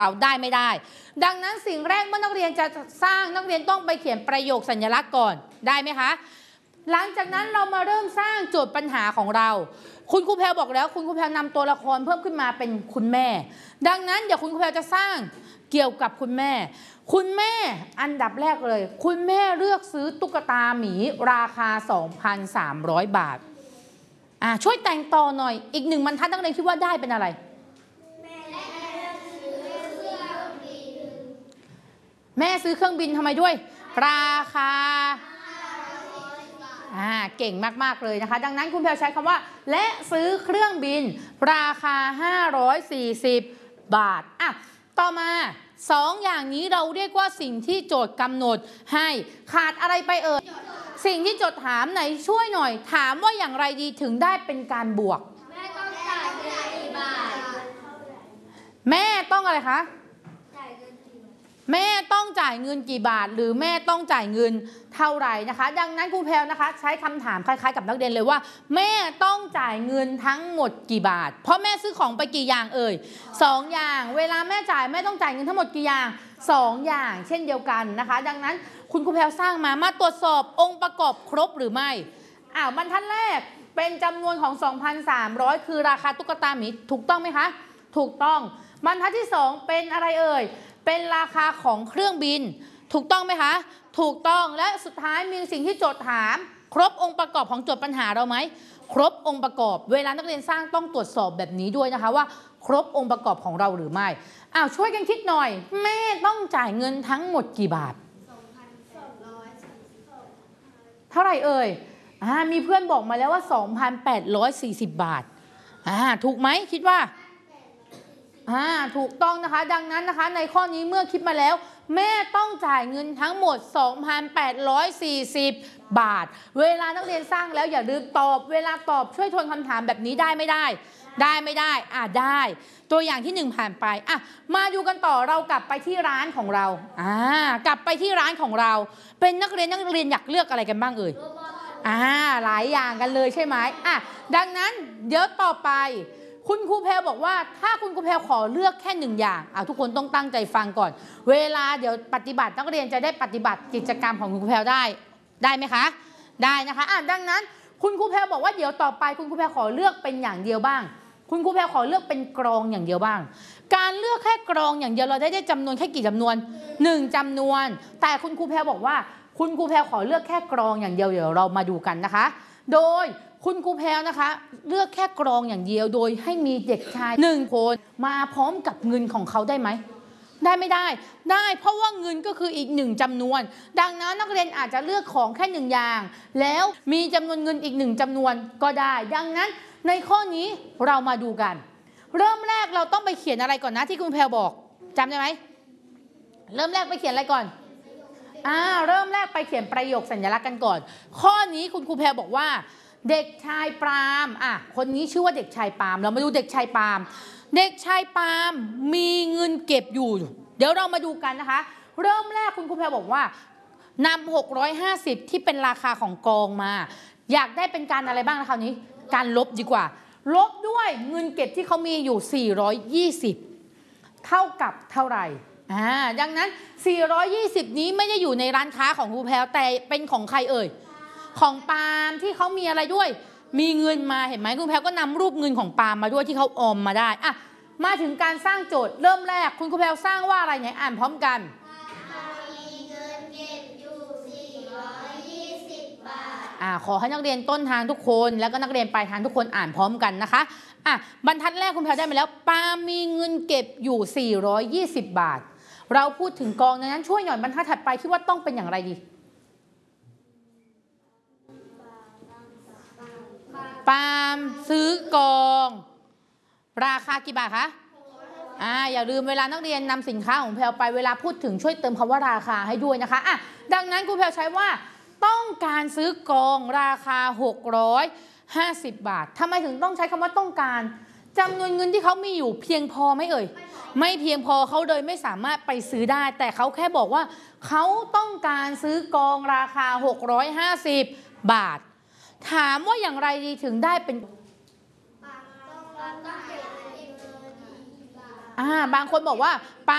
เอาได้ไม่ได้ดังนั้นสิ่งแรกเมื่อนักเรียนจะสร้างนักเรียนต้องไปเขียนประโยคสัญลักษณ์ก่อนได้ไหมคะหลังจากนั้นเรามาเริ่มสร้างโจทย์ปัญหาของเราคุณครูแพรบอกแล้วคุณครูแพรนำตัวละครเพิ่มขึ้นมาเป็นคุณแม่ดังนั้นเดี๋ยวคุณครูแพรจะสร้างเกี่ยวกับคุณแม่อันดับแรกเลยคุณแม่เลือกซื้อตุ๊กตาหมีราคา 2,300 บาทช่วยแต่งต่อหน่อยอีก1 บรรทัดนักเรียนคิดว่าได้เป็นอะไรแม่ซื้อเครื่องบินทำไมด้วยราคาเก่งมากๆเลยนะคะดังนั้นคุณแพรใช้คำว่าและซื้อเครื่องบินราคา540 บาทต่อมา2 อย่างนี้เราเรียกว่าสิ่งที่โจทย์กำหนดให้ขาดอะไรไปสิ่งที่โจทย์ถามไหนช่วยหน่อยถามว่าอย่างไรดีถึงได้เป็นการบวกแม่ต้องจ่ายเงินกี่บาทแม่ต้องอะไรคะแม่ต้องจ่ายเงินกี่บาทหรือแม่ต้องจ่ายเงินเท่าไหร่นะคะดังนั้นครูแพรนะคะใช้คำถามคล้ายๆกับนักเรียนเลยว่าแม่ต้องจ่ายเงินทั้งหมดกี่บาทเพราะแม่ซื้อของไปกี่อย่าง2 อย่างเวลาแม่จ่ายแม่ต้องจ่ายเงินทั้งหมดกี่อย่าง2 อย่างเช่นเดียวกันนะคะดังนั้นคุณครูแพรสร้างมาตรวจสอบองค์ประกอบครบหรือไม่บรรทัดแรกเป็นจำนวนของ 2,300 คือราคาตุ๊กตาหมีถูกต้องไหมคะถูกต้องบรรทัดที่2เป็นอะไรเป็นราคาของเครื่องบินถูกต้องไหมคะถูกต้องและสุดท้ายมีสิ่งที่โจทย์ถามครบองค์ประกอบของโจทย์ปัญหาเราไหมครบองค์ประกอบเวลานักเรียนสร้างต้องตรวจสอบแบบนี้ด้วยนะคะว่าครบองค์ประกอบของเราหรือไม่ช่วยกันคิดหน่อยแม่ต้องจ่ายเงินทั้งหมดกี่บาทเท่าไหร่มีเพื่อนบอกมาแล้วว่า 2,840 บาทถูกไหมคิดว่าถูกต้องนะคะดังนั้นนะคะในข้อนี้เมื่อคิดมาแล้วแม่ต้องจ่ายเงินทั้งหมด 2,840 บาทเวลานักเรียนสร้างแล้วอย่าลืมตอบเวลาตอบช่วยทวนคำถามแบบนี้ได้ไม่ได้ได้ตัวอย่างที่1ผ่านไปมาดูกันต่อเรากลับไปที่ร้านของเรากลับไปที่ร้านของเราเป็นนักเรียนอยากเลือกอะไรกันบ้างหลายอย่างกันเลยใช่ไหมดังนั้นเดี๋ยวต่อไปคุณครูแพรบอกว่าถ้าคุณครูแพรขอเลือกแค่1 อย่างทุกคนต้องตั้งใจฟังก่อนเวลาเดี๋ยวปฏิบัตินักเรียนจะได้ปฏิบัติกิจกรรมของคุณครูแพรได้ไหมคะได้นะคะดังนั้นคุณครูแพรบอกว่าเดี๋ยวต่อไปคุณครูแพรขอเลือกเป็นอย่างเดียวบ้างคุณครูแพรขอเลือกเป็นกรองอย่างเดียวบ้างการเลือกแค่กรองอย่างเดียวเราได้จำนวนแค่กี่จำนวน1 จำนวนแต่คุณครูแพรบอกว่าคุณครูแพรขอเลือกแค่กรองอย่างเดียวเดี๋ยวเรามาดูกันนะคะโดยคุณครูแพรนะคะเลือกแค่กรองอย่างเดียวโดยให้มีเด็กชาย1 คนมาพร้อมกับเงินของเขาได้ไหมได้ไม่ได้เพราะว่าเงินก็คืออีก1 จำนวนดังนั้นนักเรียนอาจจะเลือกของแค่1 อย่างแล้วมีจำนวนเงินอีก1 จำนวนก็ได้ดังนั้นในข้อนี้เรามาดูกันเริ่มแรกเราต้องไปเขียนอะไรก่อนนะที่คุณแพรบอกจำได้ไหมเริ่มแรกไปเขียนอะไรก่อนเริ่มแรกไปเขียนประโยคสัญลักษณ์กันก่อนข้อนี้คุณครูแพรบอกว่าเด็กชายปาล์มคนนี้ชื่อว่าเด็กชายปาล์มเรามาดูเด็กชายปาล์มมีเงินเก็บอยู่เดี๋ยวเรามาดูกันนะคะเริ่มแรกคุณครูแพรบอกว่านำ650ที่เป็นราคาของกองมาอยากได้เป็นการอะไรบ้างนะคราวนี้การลบดีกว่าลบด้วยเงินเก็บที่เขามีอยู่420เท่ากับเท่าไหร่ดังนั้น420นี้ไม่ได้อยู่ในร้านค้าของครูแพรแต่เป็นของใครของปาล์มที่เขามีอะไรด้วยมีเงินมาเห็นไหมคุณแพรก็นำรูปเงินของปาล์มมาด้วยที่เขาออมมาได้มาถึงการสร้างโจทย์เริ่มแรกคุณครูแพรสร้างว่าอะไรไหนอ่านพร้อมกันมีเงินเก็บอยู่420 บาทขอให้นักเรียนต้นทางทุกคนแล้วก็นักเรียนปลายทางทุกคนอ่านพร้อมกันนะคะบรรทัดแรกคุณแพรได้มาแล้วปาล์มมีเงินเก็บอยู่420 บาทเราพูดถึงกองนั้นช่วยหน่อยบรรทัดถัดไปคิดว่าต้องเป็นอย่างไรดีปาล์มซื้อกองราคากี่บาทคะอย่าลืมเวลานักเรียนนำสินค้าของแพรไปเวลาพูดถึงช่วยเติมคำว่าราคาให้ด้วยนะคะดังนั้นครูแพรใช้ว่าต้องการซื้อกองราคา650 บาททำไมถึงต้องใช้คำว่าต้องการจำนวนเงินที่เขามีอยู่เพียงพอไหมไม่เพียงพอเขาเลยไม่สามารถไปซื้อได้แต่เขาแค่บอกว่าเขาต้องการซื้อกองราคา650 บาทถามว่าอย่างไรดีถึงได้เป็นบางคนบอกว่า